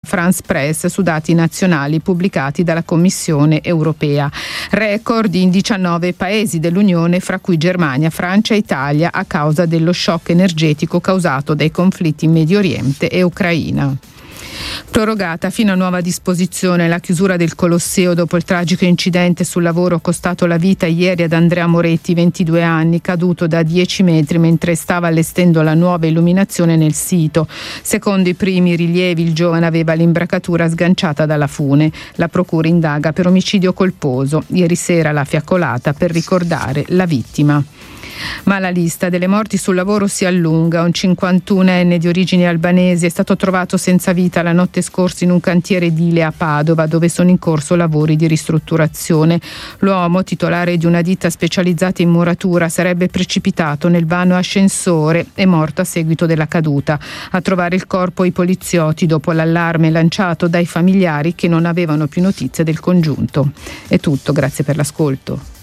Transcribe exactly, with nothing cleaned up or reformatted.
France Press su dati nazionali pubblicati dalla Commissione europea. Record in diciannove paesi dell'Unione, fra cui Germania, Francia e Italia, a causa dello shock energetico causato dai conflitti in Medio Oriente e Ucraina. Prorogata fino a nuova disposizione la chiusura del Colosseo dopo il tragico incidente sul lavoro costato la vita ieri ad Andrea Moretti, ventidue anni, caduto da dieci metri mentre stava allestendo la nuova illuminazione nel sito. Secondo i primi rilievi il giovane aveva l'imbracatura sganciata dalla fune. La procura indaga per omicidio colposo. Ieri sera la fiaccolata per ricordare la vittima. Ma la lista delle morti sul lavoro si allunga. Un cinquantunenne di origini albanesi è stato trovato senza vita la notte scorsa in un cantiere edile a Padova, dove sono in corso lavori di ristrutturazione. L'uomo, titolare di una ditta specializzata in muratura, sarebbe precipitato nel vano ascensore e morto a seguito della caduta. A trovare il corpo i poliziotti dopo l'allarme lanciato dai familiari che non avevano più notizie del congiunto. È tutto, grazie per l'ascolto.